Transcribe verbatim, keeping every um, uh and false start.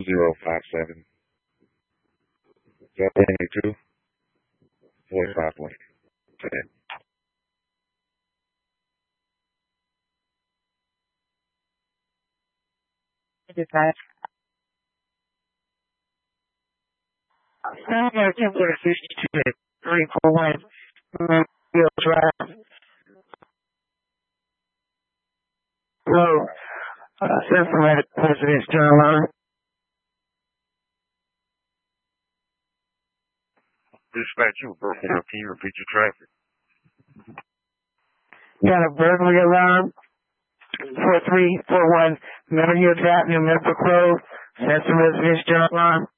zero five seven seven eight two four five one. Dispatch. I'm going to go to fifty-two three four one. Bill Drive. Hello. Uh, Cincinnati President John Lerner. Dispatch, you were broken up. Can you repeat your traffic? Got a burglary alarm. four three four one Meadowview Drive, New Memphis Close. Central Residence John Lerner.